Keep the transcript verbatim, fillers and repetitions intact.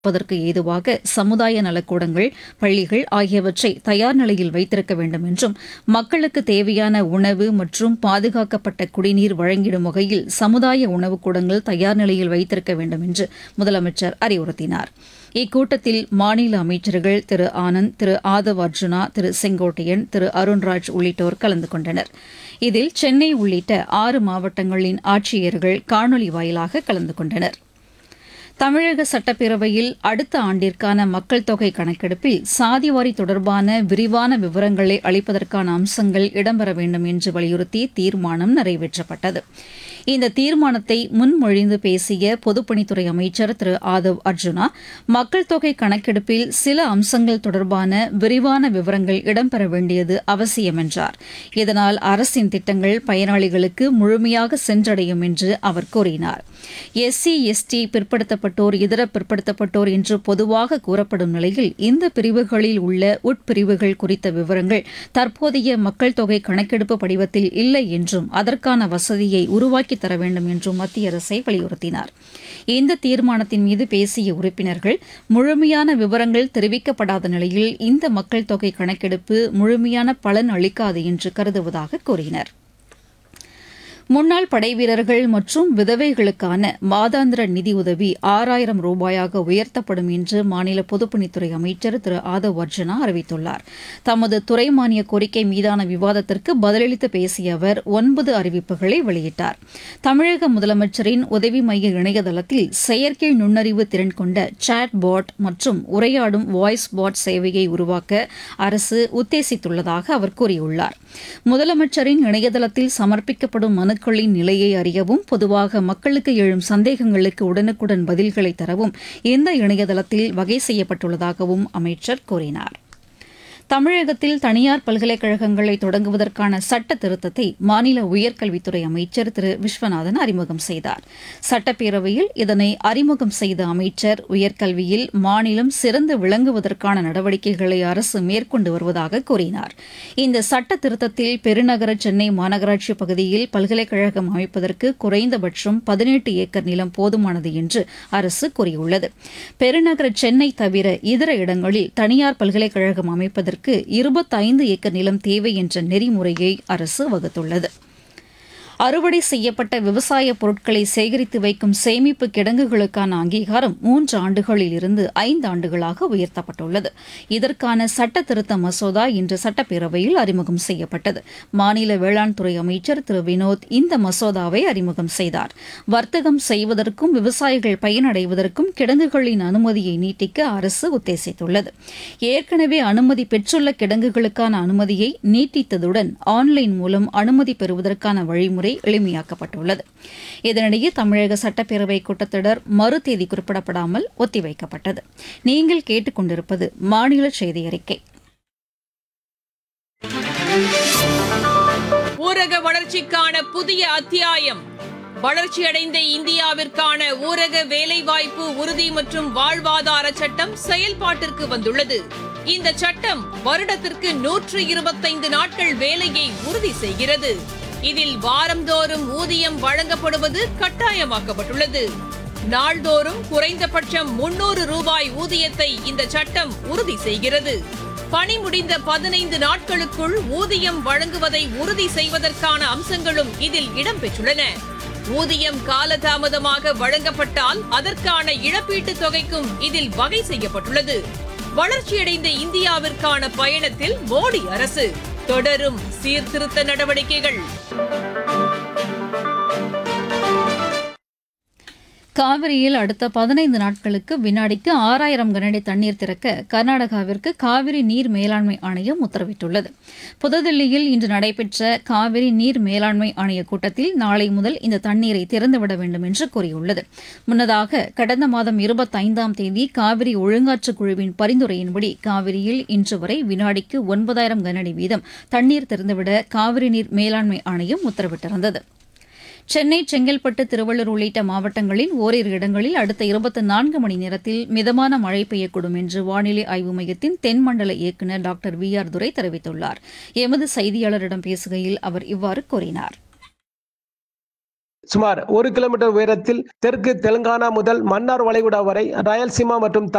ப்பதற்கு ஏதுவாக சமுதாய நலக்கூடங்கள், பள்ளிகள் ஆகியவற்றை தயார் நிலையில் வைத்திருக்க வேண்டும் என்றும், மக்களுக்கு தேவையான உணவு மற்றும் பாதுகாக்கப்பட்ட குடிநீர் வழங்கிடும் வகையில் சமுதாய உணவுக்கூடங்கள் தயார் நிலையில் வைத்திருக்க வேண்டும் என்று முதலமைச்சர் அறிவுறுத்தினார். இக்கூட்டத்தில் மாநில அமைச்சர்கள் திரு ஆனந்த், திரு ஆதவ் அர்ஜுனா, திரு செங்கோட்டையன், திரு அருண்ராஜ் உள்ளிட்டோர் கலந்து கொண்டனர். இதில் சென்னை உள்ளிட்ட ஆறு மாவட்டங்களின் ஆட்சியர்கள் காணொலி வாயிலாக கலந்து கொண்டனர். தமிழக சட்டப்பேரவையில் அடுத்த ஆண்டிற்கான மக்கள் தொகை கணக்கெடுப்பில் சாதிவாரி தொடர்பான விரிவான விவரங்களை அளிப்பதற்கான அம்சங்கள் இடம்பெற வேண்டும் என்று வலியுறுத்தி தீர்மானம் நிறைவேற்றப்பட்டது. இந்த தீர்மானத்தை முன்மொழிந்து பேசிய பொதுப்பணித்துறை அமைச்சர் திரு ஆதவ் அர்ஜுனா, மக்கள் தொகை கணக்கெடுப்பில் சில அம்சங்கள் தொடர்பான விரிவான விவரங்கள் இடம்பெற வேண்டியது அவசியம் என்றார். இதனால் அரசின் திட்டங்கள் பயனாளிகளுக்கு முழுமையாக சென்றடையும் என்று அவர் கூறினார். எஸ்சி, எஸ்டி, பிற்படுத்தப்பட்டோர், இதர பிற்படுத்தப்பட்டோர் என்று பொதுவாக கூறப்படும் நிலையில் இந்த பிரிவுகளில் உள்ள உட்பிரிவுகள் குறித்த விவரங்கள் தற்போதைய மக்கள் தொகை கணக்கெடுப்பு படிவத்தில் இல்லை என்றும் அதற்கான வசதியை உருவாக்கி தர வேண்டும் என்றும் மத்திய அரசை வலியுறுத்தினார். இந்த தீர்மானத்தின் மீது பேசிய உறுப்பினர்கள், முழுமையான விவரங்கள் தெரிவிக்கப்படாத நிலையில் இந்த மக்கள் தொகை கணக்கெடுப்பு முழுமையான பலன் அளிக்காது என்று கருதுவதாக கூறினர். முன்னாள் படைவீரர்கள் மற்றும் விதவைகளுக்கான மாதாந்திர நிதியுதவி ஆறாயிரம் ரூபாயாக உயர்த்தப்படும் என்று மாநில பொதுப்பணித்துறை அமைச்சர் திரு ஆதவ் அர்ஜுனா அறிவித்துள்ளார். தமது துறை மானிய கோரிக்கை மீதான விவாதத்திற்கு பதிலளித்து பேசிய அவர் ஒன்பது அறிவிப்புகளை வெளியிட்டார். தமிழக முதலமைச்சரின் உதவி மைய இணையதளத்தில் செயற்கை நுண்ணறிவு திறன் கொண்ட சாட் பாட் மற்றும் உரையாடும் வாய்ஸ் பாட் சேவையை உருவாக்க அரசு உத்தேசித்துள்ளதாக அவர் கூறியுள்ளார். முதலமைச்சரின் இணையதளத்தில் சமர்ப்பிக்கப்படும் மனு களின் நிலையை அறியவும், பொதுவாக மக்களுக்கு எழும் சந்தேகங்களுக்கு உடனுக்குடன் பதில்களை தரவும் இந்த இணையதளத்தில் வகை செய்யப்பட்டுள்ளதாகவும் அமைச்சர் கூறினார். தமிழகத்தில் தனியார் பல்கலைக்கழகங்களை தொடங்குவதற்கான சட்ட திருத்தத்தை மாநில உயர்கல்வித்துறை அமைச்சர் திரு விஸ்வநாதன் அறிமுகம் செய்தார். சட்டப்பேரவையில் இதனை அறிமுகம் செய்த அமைச்சர், உயர்கல்வியில் மாநிலம் சிறந்து விளங்குவதற்கான நடவடிக்கைகளை அரசு மேற்கொண்டு வருவதாக கூறினார். இந்த சட்ட திருத்தத்தில் பெருநகர சென்னை மாநகராட்சி பகுதியில் பல்கலைக்கழகம் அமைப்பதற்கு குறைந்தபட்சம் பதினெட்டு ஏக்கர் நிலம் போதுமானது என்று அரசு கூறியுள்ளது. பெருநகர சென்னை தவிர இதர இடங்களில் தனியார் பல்கலைக்கழகம் அமைப்பதற்கு இருபத்தைந்து ஏக்கர் நிலம் தேவை என்ற நெறிமுறையை அரசு வகுத்துள்ளது. அறுவடை செய்யப்பட்ட விவசாய பொருட்களை சேகரித்து வைக்கும் சேமிப்பு கிடங்குகளுக்கான அங்கீகாரம் மூன்று ஆண்டுகளில் இருந்து ஐந்து ஆண்டுகளாக உயர்த்தப்பட்டுள்ளது. இதற்கான சட்ட திருத்த மசோதா இன்று சட்டப்பேரவையில் அறிமுகம் செய்யப்பட்டது. மாநில வேளாண் துறை அமைச்சர் திரு வினோத் இந்த மசோதாவை அறிமுகம் செய்தார். வர்த்தகம் செய்வதற்கும் விவசாயிகள் பயனடைவதற்கும் கிடங்குகளின் அனுமதியை நீட்டிக்க அரசு உத்தேசித்துள்ளது. ஏற்கனவே அனுமதி பெற்றுள்ள கிடங்குகளுக்கான அனுமதியை நீட்டித்ததுடன் ஆன்லைன் மூலம் அனுமதி பெறுவதற்கான வழிமுறை எளிமையாக்கப்பட்டுள்ளது. இதனிடையே தமிழக சட்டப்பேரவை கூட்டத்தொடர் மறு தேதி குறிப்பிடப்படாமல் ஒத்திவைக்கப்பட்டது. நீங்கள் கேட்டுக் கொண்டிருப்பது மாநில செய்தி அறிக்கை. ஊரக வளர்ச்சிக்கான புதிய அத்தியாயம். வளர்ச்சியடைந்த இந்தியாவிற்கான ஊரக வேலைவாய்ப்பு உறுதி மற்றும் வாழ்வாதார சட்டம் செயல்பாட்டிற்கு வந்துள்ளது. இந்த சட்டம் வருடத்திற்கு நூற்று இருபத்தைந்து நாட்கள் வேலையை உறுதி செய்கிறது. இதில் வாரந்தோறும் ஊதியம் வழங்கப்படுவது கட்டாயமாக்கப்பட்டுள்ளது. நாள்தோறும் குறைந்தபட்சம் முன்னூறு ரூபாய் ஊதியத்தை இந்த சட்டம் உறுதி செய்கிறது. பணி முடிந்த பதினைந்து நாட்களுக்குள் ஊதியம் வழங்குவதை உறுதி செய்வதற்கான அம்சங்களும் இதில் இடம்பெற்றுள்ளன. ஊதியம் காலதாமதமாக வழங்கப்பட்டால் அதற்கான இழப்பீட்டுத் தொகைக்கும் இதில் வகை செய்யப்பட்டுள்ளது. வளர்ச்சியடைந்த இந்தியாவிற்கான பயணத்தில் மோடி அரசு தொடரும் சீர்திருத்த நடவடிக்கைகள். காவிரியில் அடுத்த பதினைந்து நாட்களுக்கு வினாடிக்கு ஆறாயிரம் கனஅடி தண்ணீர் திறக்க கர்நாடகாவிற்கு காவிரி நீர் மேலாண்மை ஆணையம் உத்தரவிட்டுள்ளது. புதுதில்லியில் இன்று நடைபெற்ற காவிரி நீர் மேலாண்மை ஆணைய கூட்டத்தில் நாளை முதல் இந்த தண்ணீரை திறந்துவிட வேண்டும் என்று கூறியுள்ளது. முன்னதாக கடந்த மாதம் இருபத்தைந்தாம் தேதி காவிரி ஒழுங்காற்று குழுவின் பரிந்துரையின்படி காவிரியில் இன்று வரை வினாடிக்கு ஒன்பதாயிரம் கனஅடி வீதம் தண்ணீர் திறந்துவிட காவிரி நீர் மேலாண்மை ஆணையம் உத்தரவிட்டிருந்தது. சென்னை, செங்கல்பட்டு, திருவள்ளூர் உள்ளிட்ட மாவட்டங்களில் ஓரிரு இடங்களில் அடுத்த இருபத்தி நான்கு மணி நேரத்தில் மிதமான மழை பெய்யக்கூடும் என்று வானிலை ஆய்வு மையத்தின் தென்மண்டல இயக்குநர் டாக்டர் வி ஆர் துரை தெரிவித்துள்ளார். எமது செய்தியாளரிடம் பேசுகையில் அவர் இவ்வாறு கூறினார். சுமார் ஒரு கிலோமீட்டர் உயரத்தில் தெற்கு தெலுங்கானா முதல் மன்னார் வளைகுடா வரை ராயல்சீமா மற்றும்